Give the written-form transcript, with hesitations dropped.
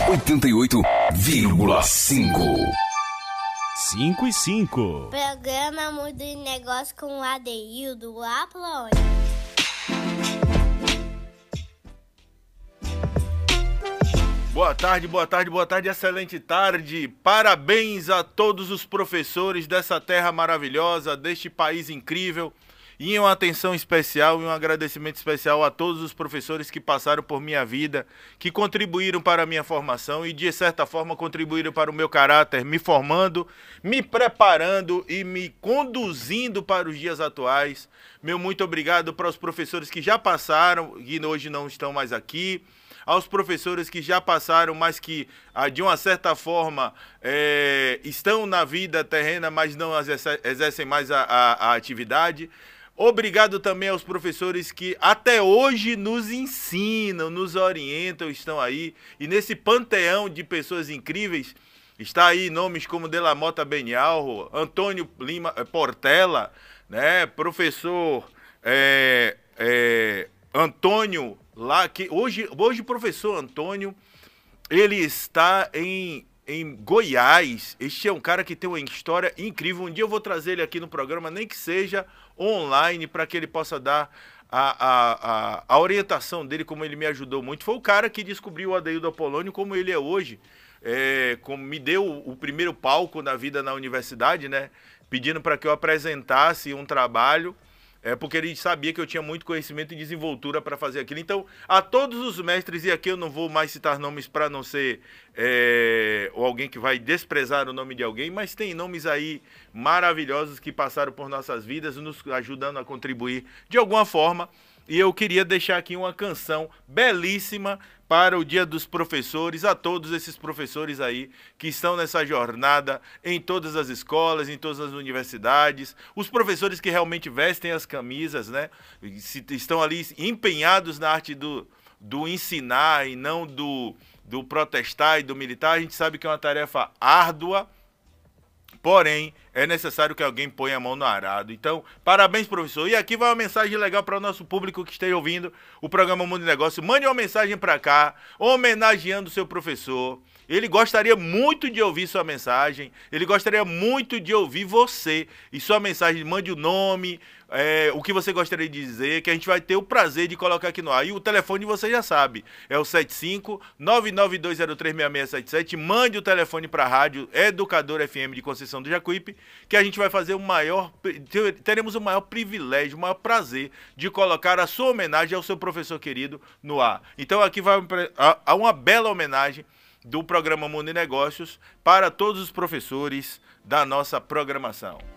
88,5. 5 e 5. Programa Mundo de Negócio com o Adeildo Apolônio. Boa tarde, boa tarde, boa tarde, excelente tarde. Parabéns a todos os professores dessa terra maravilhosa, deste país incrível. E uma atenção especial e um agradecimento especial a todos os professores que passaram por minha vida, que contribuíram para a minha formação e, de certa forma, contribuíram para o meu caráter, me formando, me preparando e me conduzindo para os dias atuais. Meu muito obrigado para os professores que já passaram e hoje não estão mais aqui. Aos professores que já passaram, mas que, de uma certa forma, estão na vida terrena, mas não exercem mais a atividade. Obrigado também aos professores que até hoje nos ensinam, nos orientam, estão aí. E nesse panteão de pessoas incríveis, está aí nomes como Della Mota Benialro, Antônio Lima Portela, né? Professor Antônio, lá, que hoje o professor Antônio, ele está em Goiás. Este é um cara que tem uma história incrível. Um dia eu vou trazer ele aqui no programa, nem que seja online, para que ele possa dar a orientação dele, como ele me ajudou muito. Foi o cara que descobriu o Adeildo Apolônio como ele é hoje, como me deu o primeiro palco na vida na universidade, né? Pedindo para que eu apresentasse um trabalho, porque ele sabia que eu tinha muito conhecimento e desenvoltura para fazer aquilo. Então, a todos os mestres, e aqui eu não vou mais citar nomes para não ser ou alguém que vai desprezar o nome de alguém, mas tem nomes aí maravilhosos que passaram por nossas vidas, nos ajudando a contribuir de alguma forma. E eu queria deixar aqui uma canção belíssima para o Dia dos Professores, a todos esses professores aí que estão nessa jornada em todas as escolas, em todas as universidades, os professores que realmente vestem as camisas, né? Estão ali empenhados na arte do ensinar e não do protestar e do militar. A gente sabe que é uma tarefa árdua, porém, é necessário que alguém ponha a mão no arado. Então, parabéns, professor. E aqui vai uma mensagem legal para o nosso público que esteja ouvindo o programa Mundo de Negócio. Mande uma mensagem para cá, homenageando o seu professor. Ele gostaria muito de ouvir sua mensagem, ele gostaria muito de ouvir você. E sua mensagem, mande o nome, o que você gostaria de dizer, que a gente vai ter o prazer de colocar aqui no ar. E o telefone você já sabe, é o 75-992036677. Mande o telefone para a Rádio Educador FM de Conceição do Jacuípe, que a gente vai fazer teremos o maior privilégio, o maior prazer de colocar a sua homenagem ao seu professor querido no ar. Então aqui vai uma bela homenagem do programa Mundo de Negócios para todos os professores da nossa programação.